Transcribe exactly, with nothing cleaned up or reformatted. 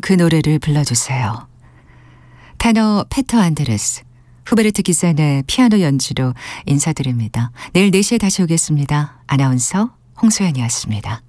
그 노래를 불러주세요. 테너 페터 안드레스, 후베르트 기산의 피아노 연주로 인사드립니다. 내일 네 시에 다시 오겠습니다. 아나운서 홍소연이었습니다.